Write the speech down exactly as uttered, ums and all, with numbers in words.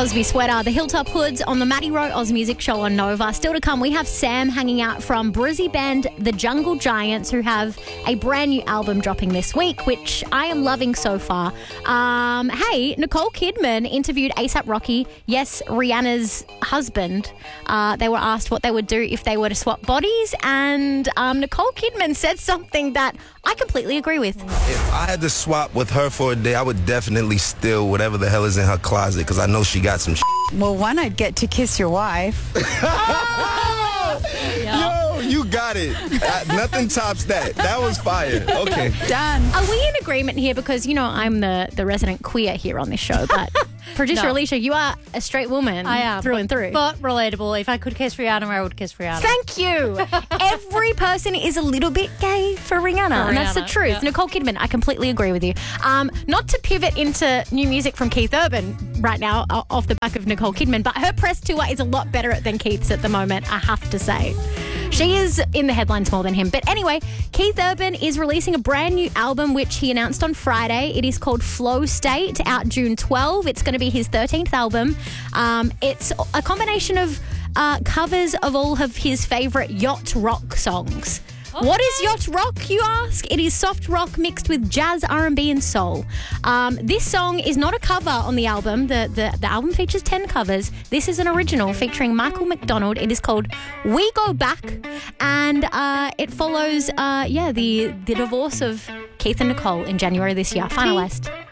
Cosby Sweater, the Hilltop Hoods on the Maddie Rowe Oz Music Show on Nova. Still to come, we have Sam hanging out from Brizzy band The Jungle Giants, who have a brand new album dropping this week, which I am loving so far. Um, hey, Nicole Kidman interviewed ASAP Rocky, yes, Rihanna's husband. Uh, they were asked what they would do if they were to swap bodies, and um, Nicole Kidman said something that I completely agree with. If I had to swap with her for a day, I would definitely steal whatever the hell is in her closet, because I know she got some shit. Well, one, I'd get to kiss your wife. Yo, you got it. Uh, nothing tops that. That was fire. Okay. Done. Are we in agreement here? Because, you know, I'm the, the resident queer here on this show, but producer No. Alicia, you are a straight woman I am. through but, and through. But relatable. If I could kiss Rihanna, I would kiss Rihanna. Thank you. Every person is a little bit gay for Rihanna, For and that's the Rihanna, truth. yeah. Nicole Kidman, I completely agree with you. Um, not to pivot into new music from Keith Urban right now, uh, off the back of Nicole Kidman, but her press tour is a lot better than Keith's at the moment, I have to say. She is in the headlines more than him. But anyway, Keith Urban is releasing a brand new album, which he announced on Friday. It is called Flow State, out June twelfth. It's going to be his thirteenth album. Um, it's a combination of uh, covers of all of his favourite yacht rock songs. Okay. What is yacht rock, you ask? It is soft rock mixed with jazz, R and B and soul. Um, this song is not a cover on the album. The, the, the album features ten covers. This is an original featuring Michael McDonald. It is called We Go Back, and uh, it follows, uh, yeah, the, the divorce of Keith and Nicole in January this year. Finalised.